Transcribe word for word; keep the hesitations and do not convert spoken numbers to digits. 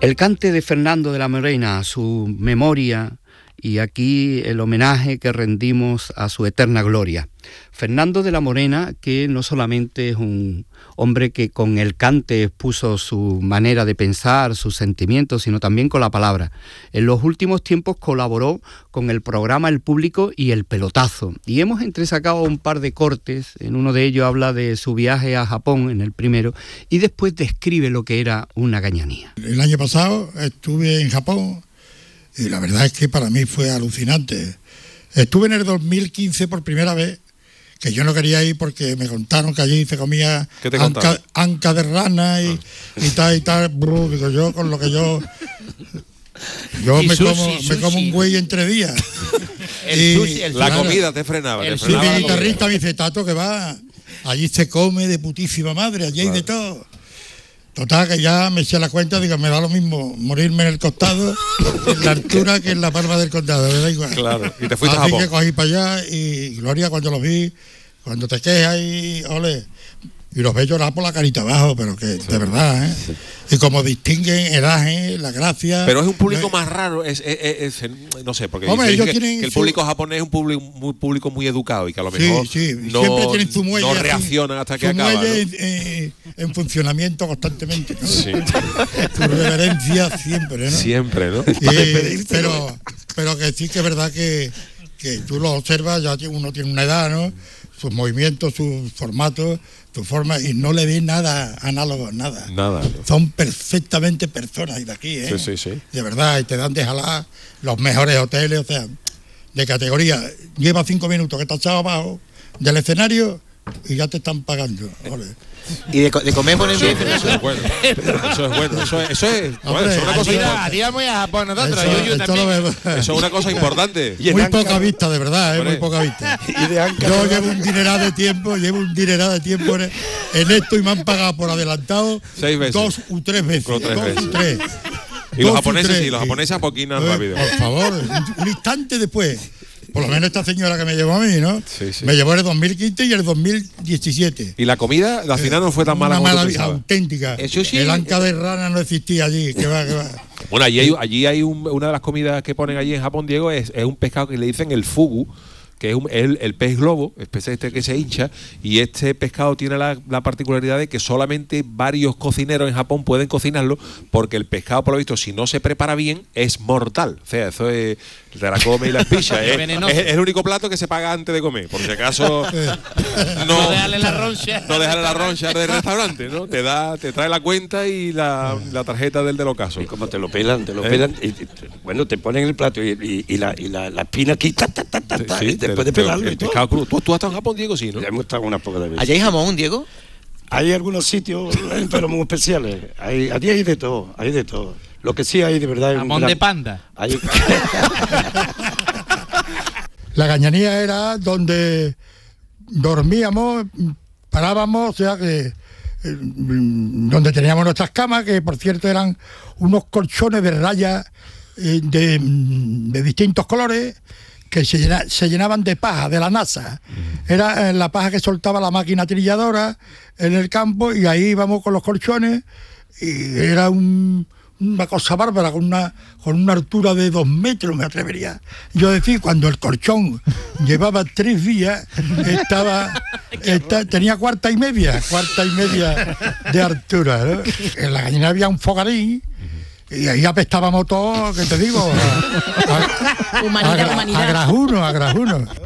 El cante de Fernando de la Morena, a su memoria, y aquí el homenaje que rendimos a su eterna gloria. Fernando de la Morena, que no solamente es un hombre que con el cante expuso su manera de pensar, sus sentimientos, sino también con la palabra. En los últimos tiempos colaboró con el programa El Público y El Pelotazo, y hemos entresacado un par de cortes. En uno de ellos habla de su viaje a Japón, en el primero, y después describe lo que era una gañanía. El año pasado estuve en Japón y la verdad es que para mí fue alucinante. Estuve en el dos mil quince por primera vez, que yo no quería ir porque me contaron que allí se comía anca, anca de rana y, ah. y tal y tal. Bro, digo yo, con lo que yo... Yo me, sushi, como, me como un güey entre días. el y, sushi, el la claro, comida te frenaba. El te frenaba mi guitarrista me dice, Tato, que va, allí se come de putísima madre, allí claro. hay de todo. Total, que ya me eché la cuenta, digo, me da lo mismo morirme en el costado, en la altura, que en la palma del condado, me da igual. Claro, y te fuiste Así a Japón. que cogí para allá y Gloria, cuando lo vi, cuando te quejas y ole, y los ves llorar por la carita abajo, pero que sí. de verdad, ¿eh? Sí. Y como distinguen el aje, la gracia. Pero es un público no, más raro, es, es, es, es no sé, porque hombre, dicen ellos que, tienen que el su... público japonés es un público muy, público muy educado y que a lo mejor sí, sí. no, siempre tienen su muelle, no reaccionan hasta que su acaba. Muelle ¿no? en, en funcionamiento constantemente, ¿no? Sí. Su reverencia siempre, ¿no? Siempre, ¿no? Y, pero, pero que sí que es verdad que, que tú lo observas, ya uno tiene una edad, ¿no? Sus movimientos, sus formatos, su forma, y no le ves nada análogo, nada. Nada. No. Son perfectamente personas de aquí, ¿eh? Sí, sí, sí. De verdad, y te dan de jalar los mejores hoteles, o sea, de categoría. Lleva cinco minutos que estás echado abajo del escenario y ya te están pagando. Ole. Y de, de comer por el bien. Eso es bueno. Eso es bueno. Eso es, eso es, Hombre, bueno, eso es una cosa importante. Íbamos a Japón nosotros. Eso, yo, yo esto lo vemos. Eso es una cosa importante. Muy poca vista, de verdad, ¿eh? Muy poca vista. Y de Anca, yo llevo un dineral de tiempo, llevo un dineral de tiempo en, en esto y me han pagado por adelantado seis veces. Dos u tres veces. Tres dos veces. u tres. Y los japoneses sí, los japoneses apoquinan eh, rápido. Por favor, un, un instante después. Por lo menos esta señora que me llevó a mí, ¿no? Sí, sí. Me llevó en el dos mil quince y el dos mil diecisiete. Y la comida, al final no fue tan mala una como mala tú pensabas. Auténtica. El sushi, el anca de rana no existía allí. Que va, que va. Bueno, allí hay, allí hay un, una de las comidas que ponen allí en Japón, Diego, es, es un pescado que le dicen el fugu, que es un, el, el pez globo, especie este que se hincha, y este pescado tiene la, la particularidad de que solamente varios cocineros en Japón pueden cocinarlo, porque el pescado, por lo visto, si no se prepara bien, es mortal. O sea, eso es de la come y la espicha. es, es, es el único plato que se paga antes de comer, por si acaso no, no dejarle la roncha. No dejarle la roncha del restaurante, ¿no? Te da, te trae la cuenta y la, la tarjeta del del ocaso. Y como te lo pelan, te lo ¿Eh? pelan, y, y, bueno, te ponen el plato y, y, y la, y la, la espina aquí, ta, ta, ta, ta, ta, sí, y después de pelarlo el y todo. pescado crudo. ¿Tú, tú has estado en Japón, Diego? Sí, ¿no? Ya hemos estado unas pocas de veces. ¿Allá hay jamón, Diego? Hay algunos sitios, pero muy especiales. Hay, allí hay de todo, hay de todo. Lo que sí hay de verdad... Jamón gran, de panda. Hay... La gañanía era donde dormíamos, parábamos, o sea que... Eh, donde teníamos nuestras camas, que por cierto eran unos colchones de rayas eh, de, de distintos colores, que se, llena, se llenaban de paja, de la NASA. Era eh, la paja que soltaba la máquina trilladora en el campo, y ahí íbamos con los colchones, y era un, una cosa bárbara, con una, con una altura de dos metros, me atrevería yo a decir. Cuando el colchón llevaba tres días, estaba, esta, tenía cuarta y media, cuarta y media de altura, ¿no? En la gallina había un fogarín, y ahí apestábamos todos, ¿qué te digo? A, a, humanidad, a, humanidad. a grajuno, a grajuno.